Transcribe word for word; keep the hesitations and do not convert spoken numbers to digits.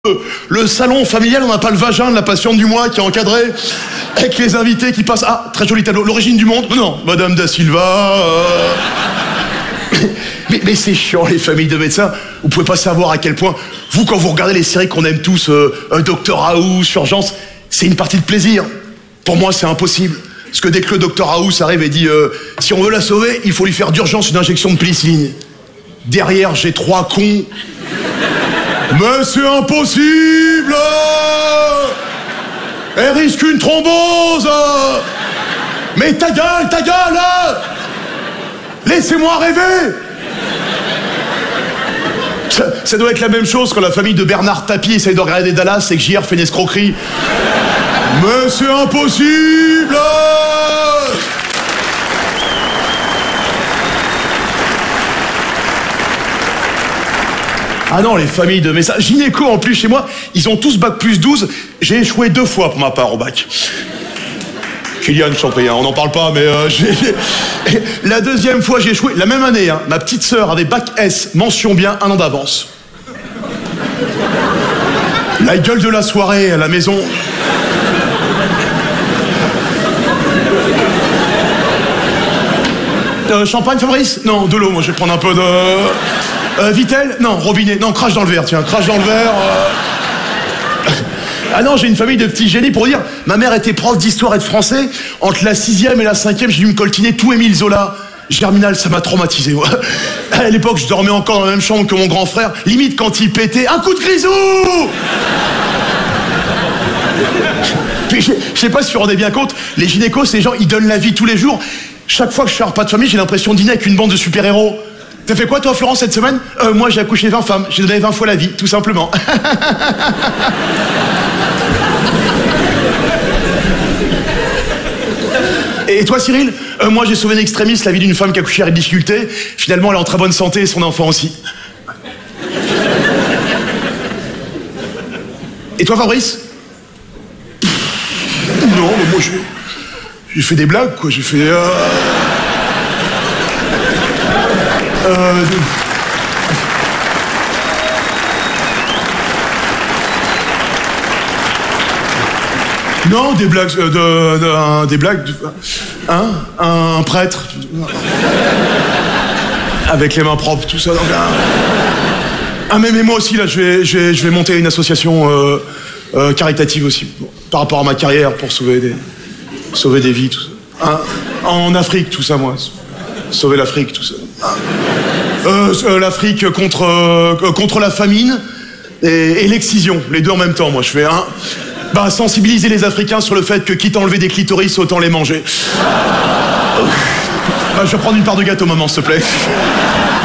Le salon familial, on n'a pas le vagin de la patiente du mois qui est encadré avec les invités qui passent. Ah, très joli tableau. L'origine du monde? Non, Madame Da Silva. Euh... mais mais c'est chiant, les familles de médecins. Vous pouvez pas savoir à quel point, vous, quand vous regardez les séries qu'on aime tous, euh, Doctor House, Urgence, c'est une partie de plaisir. Pour moi, c'est impossible. Parce que dès que le Docteur House arrive et dit euh, si on veut la sauver, il faut lui faire d'urgence une injection de pénicilline. Derrière, j'ai trois cons. Mais c'est impossible! Elle risque une thrombose! Mais ta gueule, ta gueule! Laissez-moi rêver! Ça, ça doit être la même chose quand la famille de Bernard Tapie essaye de regarder Dallas et que J R fait une escroquerie. Mais c'est impossible! Ah non, les familles de médecins. Gynéco en plus chez moi, ils ont tous bac plus douze. J'ai échoué deux fois pour ma part au bac. Kylian Champéen, on n'en parle pas, mais euh, j'ai... La deuxième fois, j'ai échoué, la même année, hein, ma petite sœur avait bac S, mention bien, un an d'avance. La gueule de la soirée à la maison. Euh, champagne, Fabrice? Non, de l'eau, moi je vais prendre un peu de... Euh, Vitel? Non, robinet. Non, crache dans le verre, tiens, crache dans le verre. Euh... Ah non, j'ai une famille de petits génies pour dire, ma mère était prof d'histoire et de français. Entre la sixième et la cinquième, j'ai dû me coltiner tout Émile Zola. Germinal, ça m'a traumatisé. Ouais. À l'époque, je dormais encore dans la même chambre que mon grand frère. Limite, quand il pétait, un coup de grisou. Puis, je, je sais pas si vous vous rendez bien compte, les gynécos, ces gens, ils donnent la vie tous les jours. Chaque fois que je fais un repas de famille, j'ai l'impression de dîner avec une bande de super-héros. T'as fait quoi, toi, Florence, cette semaine? euh, Moi, j'ai accouché vingt femmes. J'ai donné vingt fois la vie, tout simplement. Et toi, Cyril? euh, Moi, j'ai sauvé l'extrémiste, la vie d'une femme qui a accouché avec difficulté. Finalement, elle est en très bonne santé et son enfant aussi. Et toi, Fabrice? Non, mais moi, j'ai... J'ai fait des blagues, quoi. J'ai fait... Euh... Euh... Non, des blagues... Euh, de, de, un, des blagues... De, hein? Un, un prêtre... Avec les mains propres, tout ça. Donc, un... Ah, mais, mais moi aussi, là, je vais, je vais, je vais monter une association euh, euh, caritative aussi. Bon, par rapport à ma carrière, pour sauver des... Sauver des vies, tout ça. Hein? En Afrique, tout ça, moi. Sauver l'Afrique, tout ça. Hein? Euh, euh, L'Afrique contre, euh, contre la famine et, et l'excision, les deux en même temps, moi je fais un. Hein? Bah, sensibiliser les Africains sur le fait que quitte à enlever des clitoris, autant les manger. Bah, je vais prendre une part de gâteau, maman, s'il te plaît.